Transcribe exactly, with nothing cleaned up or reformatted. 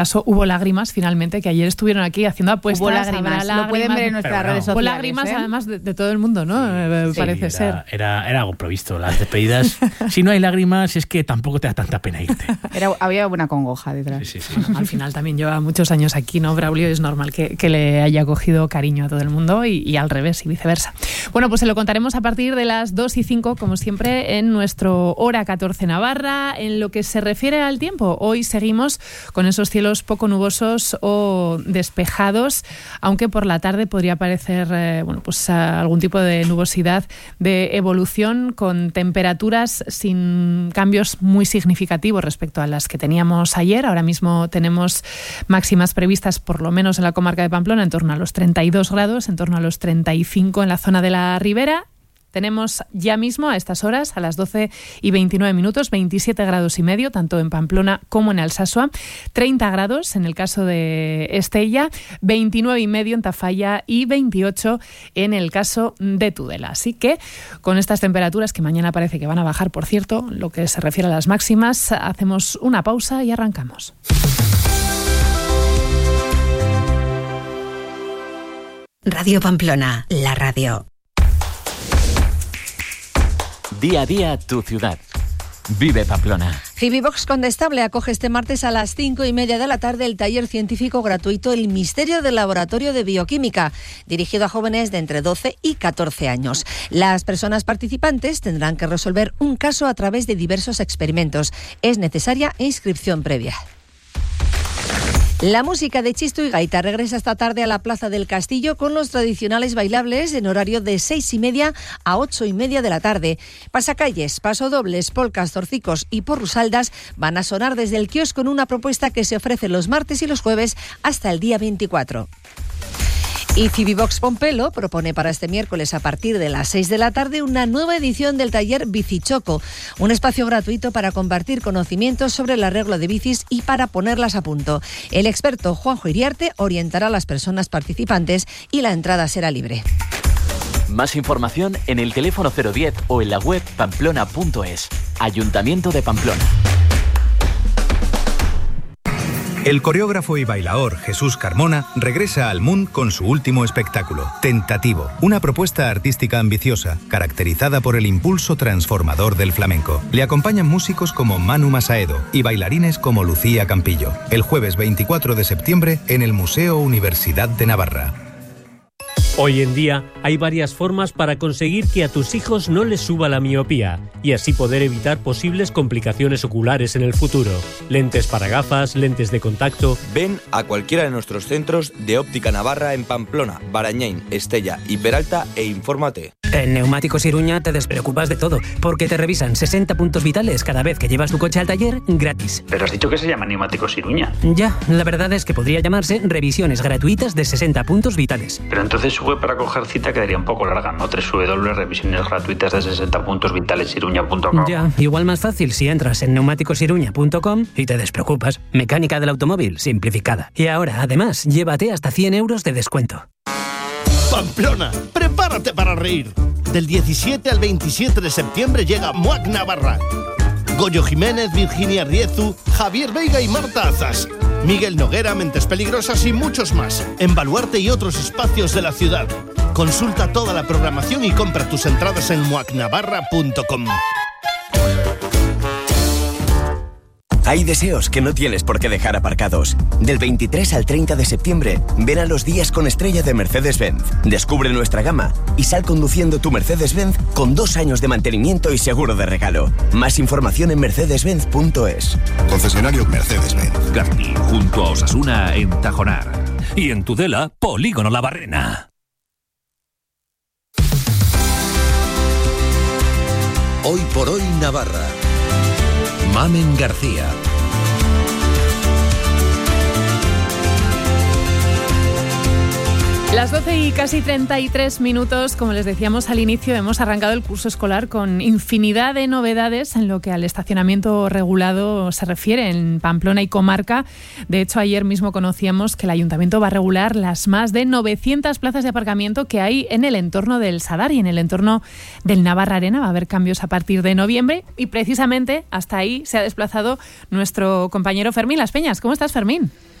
Hubo lágrimas finalmente, que ayer estuvieron aquí haciendo apuestas. Hubo lágrimas, lágrimas. Lo pueden ver en nuestras Pero redes bueno, Hubo sociales. lágrimas ¿eh? además de, de todo el mundo, ¿no? Eh, Sí, Parece era, ser. Era, era algo previsto. Las despedidas, si no hay lágrimas, es que tampoco te da tanta pena irte. Era, había buena congoja detrás. Sí, sí, sí. Al final también lleva muchos años aquí, ¿no, Braulio? Es normal que, que le haya cogido cariño a todo el mundo y, y al revés y viceversa. Bueno, pues se lo contaremos a partir de las dos y cinco, como siempre, en nuestro Hora catorce Navarra. En lo que se refiere al tiempo, hoy seguimos con esos cielos poco nubosos o despejados, aunque por la tarde podría aparecer eh, bueno, pues algún tipo de nubosidad de evolución con temperaturas sin cambios muy significativos respecto a las que teníamos ayer. Ahora mismo tenemos máximas previstas, por lo menos en la comarca de Pamplona, en torno a los treinta y dos grados, en torno a los treinta y cinco en la zona de la Ribera. Tenemos ya mismo a estas horas, a las doce y veintinueve minutos, veintisiete grados y medio, tanto en Pamplona como en Alsasua, treinta grados en el caso de Estella, veintinueve y medio en Tafalla y veintiocho en el caso de Tudela. Así que con estas temperaturas, que mañana parece que van a bajar, por cierto, lo que se refiere a las máximas, hacemos una pausa y arrancamos. Radio Pamplona, la radio. Día a día, tu ciudad. Vive Pamplona. Hibivox Condestable acoge este martes a las cinco y media de la tarde el taller científico gratuito El Misterio del Laboratorio de Bioquímica, dirigido a jóvenes de entre doce y catorce años. Las personas participantes tendrán que resolver un caso a través de diversos experimentos. Es necesaria inscripción previa. La música de Chisto y Gaita regresa esta tarde a la Plaza del Castillo con los tradicionales bailables en horario de seis y media a ocho y media de la tarde. Pasacalles, pasodobles, polcas, zorcicos y porrusaldas van a sonar desde el kiosco con una propuesta que se ofrece los martes y los jueves hasta el día veinticuatro. Y Fibivox Pompelo propone para este miércoles a partir de las seis de la tarde una nueva edición del taller Bicichoco, un espacio gratuito para compartir conocimientos sobre el arreglo de bicis y para ponerlas a punto. El experto Juanjo Iriarte orientará a las personas participantes y la entrada será libre. Más información en el teléfono cero diez o en la web pamplona punto es. Ayuntamiento de Pamplona. El coreógrafo y bailaor Jesús Carmona regresa al Munt con su último espectáculo, Tentativo, una propuesta artística ambiciosa, caracterizada por el impulso transformador del flamenco. Le acompañan músicos como Manu Masaedo y bailarines como Lucía Campillo. El jueves veinticuatro de septiembre en el Museo Universidad de Navarra. Hoy en día hay varias formas para conseguir que a tus hijos no les suba la miopía y así poder evitar posibles complicaciones oculares en el futuro. Lentes para gafas, lentes de contacto. Ven a cualquiera de nuestros centros de óptica Navarra en Pamplona, Barañain, Estella y Peralta e infórmate. En Neumáticos Iruña te despreocupas de todo, porque te revisan sesenta puntos vitales cada vez que llevas tu coche al taller gratis. Pero has dicho que se llama Neumáticos Iruña. Ya, la verdad es que podría llamarse revisiones gratuitas de sesenta puntos vitales. Pero entonces su web para coger cita quedaría un poco larga, ¿no? doble u doble u doble u punto revisiones gratuitas de sesenta puntos vitales iruña punto com. Ya, igual más fácil si entras en neumáticos iruña punto com y te despreocupas. Mecánica del automóvil simplificada. Y ahora, además, llévate hasta cien euros de descuento. Pamplona, prepárate para reír. Del diecisiete al veintisiete de septiembre llega M U A C Navarra. Goyo Jiménez, Virginia Riezu, Javier Veiga y Marta Azas. Miguel Noguera, Mentes Peligrosas y muchos más. En Baluarte y otros espacios de la ciudad. Consulta toda la programación y compra tus entradas en muac navarra punto com. Hay deseos que no tienes por qué dejar aparcados. Del veintitrés al treinta de septiembre, ven a los días con estrella de Mercedes-Benz. Descubre nuestra gama y sal conduciendo tu Mercedes-Benz con dos años de mantenimiento y seguro de regalo. Más información en mercedes benz punto es. Concesionario Mercedes-Benz. Garti, junto a Osasuna en Tajonar. Y en Tudela, Polígono La Barrena. Hoy por hoy Navarra. Mamen García. las doce y casi treinta y tres minutos, como les decíamos al inicio, hemos arrancado el curso escolar con infinidad de novedades en lo que al estacionamiento regulado se refiere en Pamplona y comarca. De hecho, ayer mismo conocíamos que el Ayuntamiento va a regular las más de novecientas plazas de aparcamiento que hay en el entorno del Sadar y en el entorno del Navarra Arena. Va a haber cambios a partir de noviembre y precisamente hasta ahí se ha desplazado nuestro compañero Fermín Las Peñas. ¿Cómo estás, Fermín?